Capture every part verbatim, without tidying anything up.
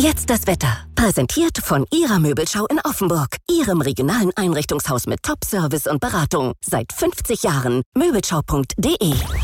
Jetzt das Wetter. Präsentiert von Ihrer Möbelschau in Offenburg. Ihrem regionalen Einrichtungshaus mit Top-Service und Beratung. Seit fünfzig Jahren. Möbelschau punkt de.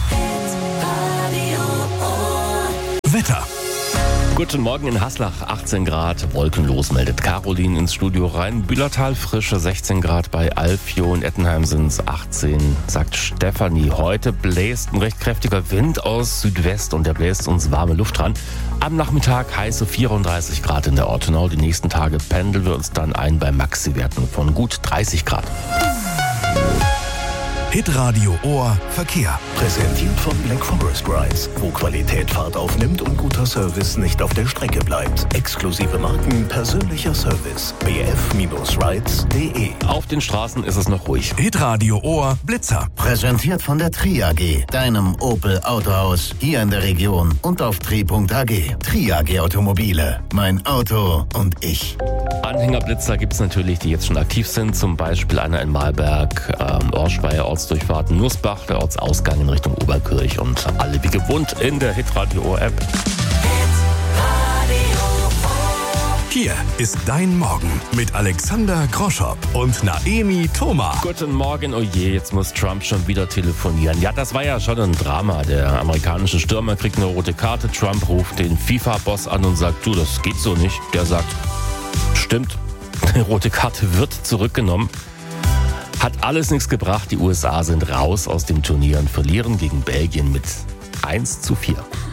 Wetter. Guten Morgen in Haslach, achtzehn Grad, wolkenlos, meldet Caroline ins Studio rein. Bühlertal frische sechzehn Grad, bei Alfio in Ettenheim sind es achtzehn, sagt Stefanie. Heute bläst ein recht kräftiger Wind aus Südwest und der bläst uns warme Luft ran. Am Nachmittag heiße vierunddreißig Grad in der Ortenau. Die nächsten Tage pendeln wir uns dann ein bei Maxi-Werten von gut dreißig Grad. Hitradio Ohr Verkehr. Präsentiert von Black Forest Rides, wo Qualität Fahrt aufnimmt und guter Service nicht auf der Strecke bleibt. Exklusive Marken, persönlicher Service. b f rides punkt de. Auf den Straßen ist es noch ruhig. Hitradio Ohr Blitzer. Präsentiert von der Tri A G, deinem Opel Autohaus hier in der Region und auf tri punkt a g. Tri A G Automobile, mein Auto und ich. Anhängerblitzer gibt es natürlich, die jetzt schon aktiv sind. Zum Beispiel einer in Malberg, ähm, Orschweier, Ortsdurchfahrt Nussbach, der Ortsausgang in Richtung Oberkirch und alle wie gewohnt in der Hitradio Ohr App. Hier ist dein Morgen mit Alexander Groschopp und Naemi Thoma. Guten Morgen, oh je, jetzt muss Trump schon wieder telefonieren. Ja, das war ja schon ein Drama. Der amerikanische Stürmer kriegt eine rote Karte. Trump ruft den FIFA-Boss an und sagt, du, das geht so nicht. Der sagt, stimmt, die rote Karte wird zurückgenommen. Hat alles nichts gebracht. Die U S A sind raus aus dem Turnier und verlieren gegen Belgien mit eins zu vier.